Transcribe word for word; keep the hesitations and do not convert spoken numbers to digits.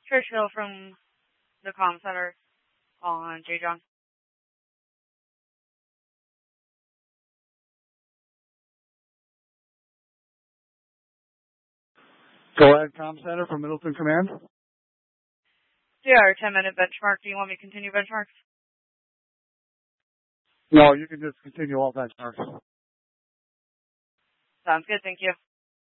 Trish Hill from the comm center on J. John. Go ahead, comm center from Middleton Command. Yeah, our ten-minute benchmark. Do you want me to continue benchmarks? No, you can just continue all benchmarks. Sounds good. Thank you.